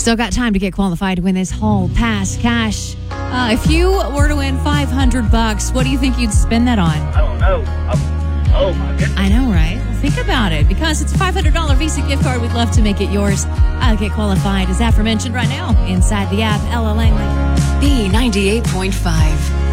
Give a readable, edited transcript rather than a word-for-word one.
Still got time to get qualified to win this Hall Pass cash. If you were to win $500, what do you think you'd spend that on? I don't know. Oh, my goodness. I know, right? Well, think about it. Because it's a $500 Visa gift card, we'd love to make it yours. Get qualified, as aforementioned, right now inside the app. Ella Langley. B98.5.